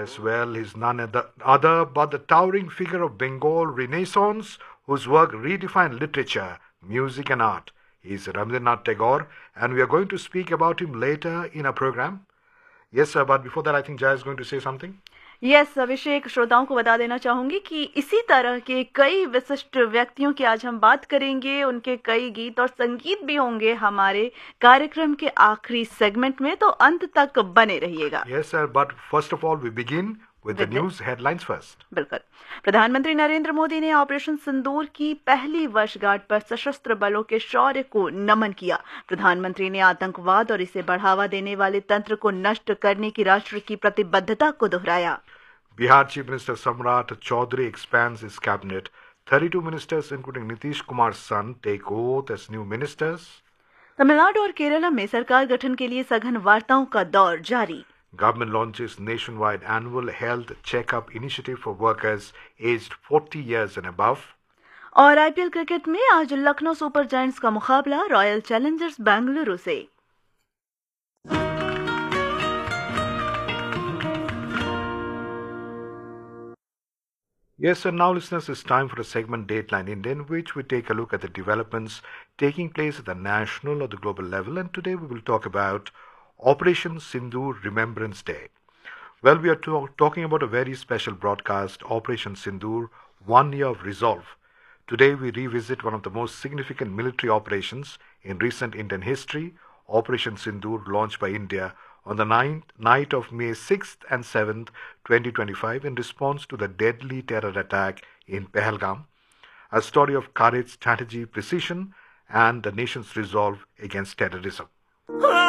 Yes, well, he's none other but the towering figure of Bengal Renaissance, whose work redefined literature, music, and art. He's Rabindranath Tagore, and we are going to speak about him later in our program. Yes, sir, but before that, I think Jai is going to say something. Yes अभिषेक, श्रोताओं को बता देना चाहूंगी कि इसी तरह के कई विशिष्ट व्यक्तियों की आज हम बात करेंगे। उनके कई गीत और संगीत भी होंगे हमारे कार्यक्रम के आखिरी सेगमेंट में, तो अंत तक बने रहिएगा। Yes, sir, but first of all, we begin with the news headlines first. बिल्कुल। प्रधानमंत्री नरेंद्र मोदी ने ऑपरेशन सिंदूर की पहली वर्षगांठ पर सशस्त्र बलों के शौर्य को नमन किया। प्रधानमंत्री ने आतंकवाद और इसे बढ़ावा देने वाले तंत्र को नष्ट करने की राष्ट्र की प्रतिबद्धता को दोहराया। Bihar Chief Minister Samrat Chaudhary expands his cabinet. 32 ministers, including Nitish Kumar's son, take oath as new ministers. Tamil Nadu और केरला में सरकार गठन के लिए सघन वार्ताओं का दौर जारी। Government launches nationwide annual health checkup initiative for workers aged 40 years and above. और आईपीएल क्रिकेट में आज लखनऊ सुपर जायंट्स का मुकाबला रॉयल चैलेंजर्स बेंगलुरु से। Yes, sir. Now, listeners, it's time for a segment Dateline India, in which we take a look at the developments taking place at the national or the global level. And today we will talk about Operation Sindoor Remembrance Day. Well, we are talking about a very special broadcast, Operation Sindoor, 1 year of resolve. Today we revisit one of the most significant military operations in recent Indian history, Operation Sindoor, launched by India on the night of May 6th and 7th, 2025, in response to the deadly terror attack in Pahalgam, a story of courage, strategy, precision, and the nation's resolve against terrorism.